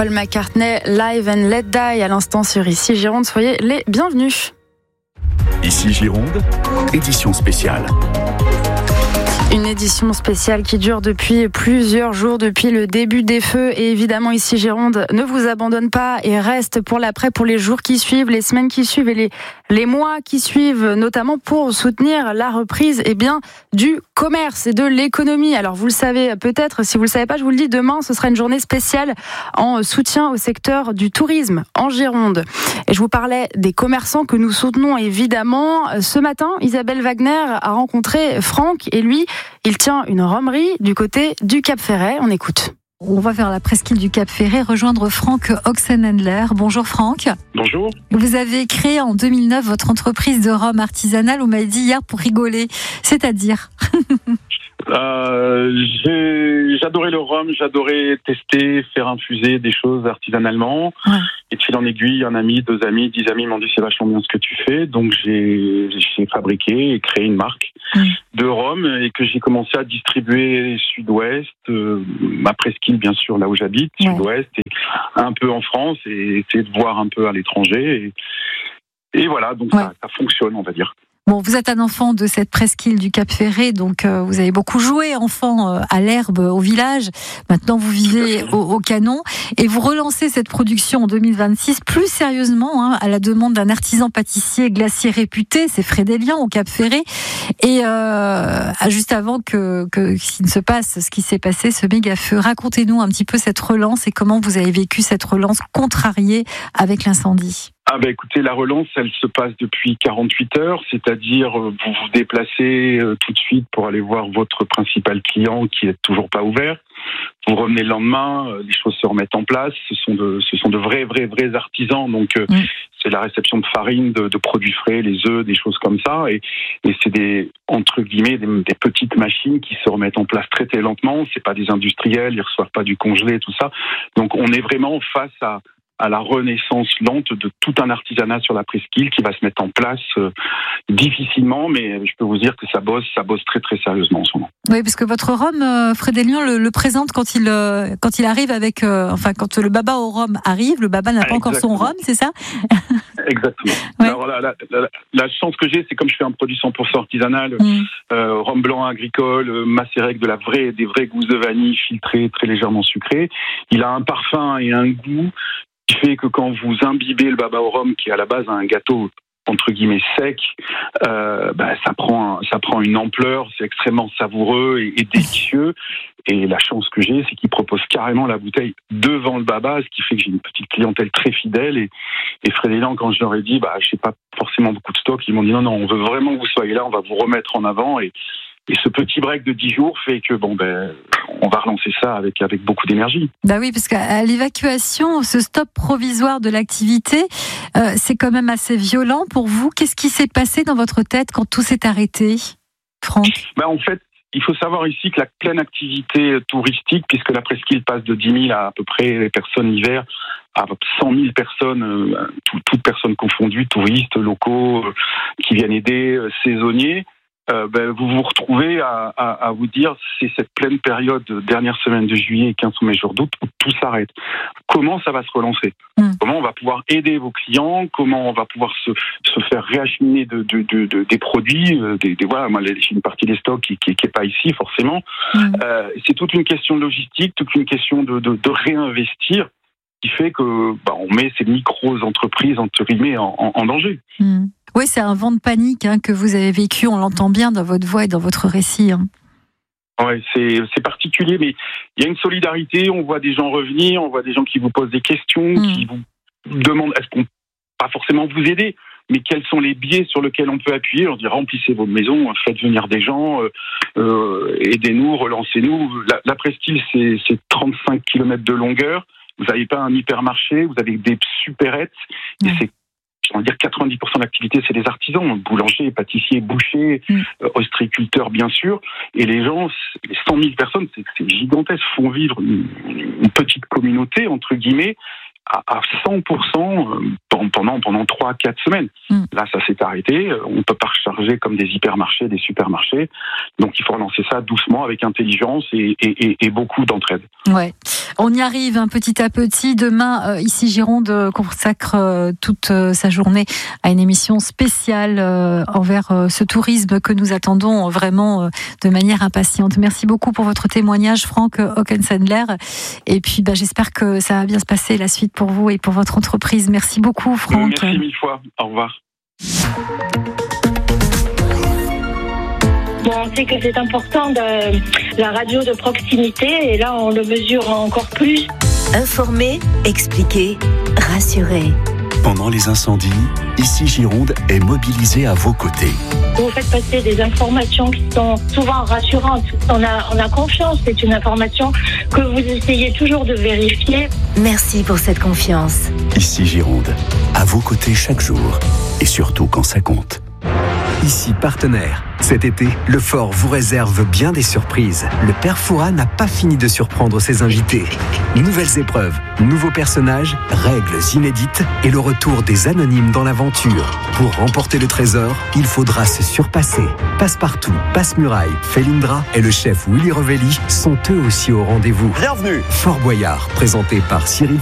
Paul McCartney, Live and Let Die à l'instant sur Ici Gironde. Soyez les bienvenus. Ici Gironde, édition spéciale. Une édition spéciale qui dure depuis plusieurs jours, depuis le début des feux. Et évidemment, Ici Gironde ne vous abandonne pas et reste pour l'après, pour les jours qui suivent, les semaines qui suivent et les mois qui suivent, notamment pour soutenir la reprise du commerce et de l'économie. Alors vous le savez peut-être, si vous le savez pas, je vous le dis, demain ce sera une journée spéciale en soutien au secteur du tourisme en Gironde. Et je vous parlais des commerçants que nous soutenons évidemment. Ce matin, Isabelle Wagner a rencontré Franck et lui, il tient une romerie du côté du Cap Ferret. On écoute. On va vers la presqu'île du Cap Ferret, rejoindre Franck Oxenhandler. Bonjour Franck. Bonjour. Vous avez créé en 2009 votre entreprise de rhum artisanale, on m'a dit hier pour rigoler, c'est-à-dire J'adorais le rhum, j'adorais tester, faire infuser des choses artisanalement. Ouais. Et de fil en aiguille, un ami, 2 amis, 10 amis m'ont dit c'est vachement bien ce que tu fais. Donc j'ai fabriqué et créé une marque de rhum et que j'ai commencé à distribuer sud-ouest, ma presqu'île bien sûr là où j'habite, sud-ouest et un peu en France et essayer de voir un peu à l'étranger. Et voilà, donc ça fonctionne on va dire. Bon, vous êtes un enfant de cette presqu'île du Cap Ferret, donc vous avez beaucoup joué enfant à l'herbe au village. Maintenant, vous vivez au canon et vous relancez cette production en 2026 plus sérieusement à la demande d'un artisan pâtissier glacier réputé, c'est Frédérian au Cap Ferret. Et juste avant qu'il ne se passe ce qui s'est passé, ce méga feu, racontez-nous un petit peu cette relance et comment vous avez vécu cette relance contrariée avec l'incendie. Écoutez, la relance, elle se passe depuis 48 heures, c'est-à-dire vous vous déplacez tout de suite pour aller voir votre principal client qui est toujours pas ouvert. Vous revenez le lendemain, les choses se remettent en place. Ce sont de vrais artisans, donc c'est la réception de farine, de produits frais, les œufs, des choses comme ça, et c'est des entre guillemets des petites machines qui se remettent en place très lentement. C'est pas des industriels, ils reçoivent pas du congelé, tout ça. Donc on est vraiment face à la renaissance lente de tout un artisanat sur la presqu'île qui va se mettre en place difficilement, mais je peux vous dire que ça bosse très sérieusement en ce moment. Oui, parce que votre rhum, Frédérian le présente quand il arrive avec, quand le baba au rhum arrive, le baba n'a pas encore son rhum, c'est ça ? Exactement. Ouais. Alors la chance que j'ai, c'est comme je fais un produit 100% artisanal, rhum blanc agricole, macéré avec des vraies gousses de vanille filtrées, très légèrement sucrées. Il a un parfum et un goût qui fait que quand vous imbibez le baba au rhum, qui est à la base un gâteau entre guillemets sec, ça prend une ampleur, c'est extrêmement savoureux et délicieux. Et la chance que j'ai, c'est qu'ils proposent carrément la bouteille devant le baba, ce qui fait que j'ai une petite clientèle très fidèle. Et Frédérian, quand je leur ai dit, je n'ai pas forcément beaucoup de stock, ils m'ont dit non, on veut vraiment que vous soyez là, on va vous remettre en avant. Et ce petit break de 10 jours fait que on va relancer ça avec beaucoup d'énergie. Oui, parce qu'à l'évacuation, ce stop provisoire de l'activité, c'est quand même assez violent pour vous. Qu'est-ce qui s'est passé dans votre tête quand tout s'est arrêté, Franck ? En fait, il faut savoir ici que la pleine activité touristique, puisque la presqu'île passe de 10 000 à peu près les personnes l'hiver, à 100 000 personnes, toutes personnes confondues, touristes, locaux, qui viennent aider, saisonniers, vous vous retrouvez à vous dire c'est cette pleine période dernière semaine de juillet et 15 premiers jours d'août où tout s'arrête. Comment ça va se relancer ? Comment on va pouvoir aider vos clients ? Comment on va pouvoir se faire réacheminer des produits moi j'ai une partie des stocks qui est pas ici forcément. C'est toute une question de logistique, toute une question de réinvestir qui fait que on met ces micro-entreprises entre guillemets en danger. Oui, c'est un vent de panique que vous avez vécu, on l'entend bien dans votre voix et dans votre récit. Oui, c'est particulier, mais il y a une solidarité, on voit des gens revenir, on voit des gens qui vous posent des questions, qui vous demandent, est-ce qu'on peut pas forcément vous aider, mais quels sont les biais sur lesquels on peut appuyer ? On dit remplissez vos maisons, faites venir des gens, aidez-nous, relancez-nous. La presqu'île, c'est 35 km de longueur, vous n'avez pas un hypermarché, vous avez des supérettes, et c'est on va dire 90% de l'activité, c'est des artisans, boulangers, pâtissiers, bouchers, ostréiculteurs, bien sûr. Et les gens, les 100 000 personnes, c'est gigantesque, font vivre une petite communauté, entre guillemets, à 100%, pendant 3-4 semaines. Là, ça s'est arrêté. On ne peut pas recharger comme des hypermarchés, des supermarchés. Donc, il faut relancer ça doucement, avec intelligence et beaucoup d'entraide. Ouais, on y arrive petit à petit. Demain, ici Gironde consacre toute sa journée à une émission spéciale envers ce tourisme que nous attendons vraiment de manière impatiente. Merci beaucoup pour votre témoignage, Franck Hockensendler. Et puis, j'espère que ça va bien se passer la suite pour vous et pour votre entreprise. Merci beaucoup, Franck. Merci mille fois. Au revoir. Bon, on sait que c'est important la radio de proximité et là on le mesure encore plus. Informer, expliquer, rassurer. Pendant les incendies, ici Gironde est mobilisée à vos côtés. Vous faites passer des informations qui sont souvent rassurantes. On a confiance, c'est une information que vous essayez toujours de vérifier. Merci pour cette confiance. Ici Gironde, à vos côtés chaque jour et surtout quand ça compte. Ici partenaire. Cet été, le Fort vous réserve bien des surprises. Le Père Fouras n'a pas fini de surprendre ses invités. Nouvelles épreuves, nouveaux personnages, règles inédites et le retour des anonymes dans l'aventure. Pour remporter le trésor, il faudra se surpasser. Passepartout, Passe-Muraille, Felindra et le chef Willy Revelli sont eux aussi au rendez-vous. Bienvenue. Fort Boyard, présenté par Cyril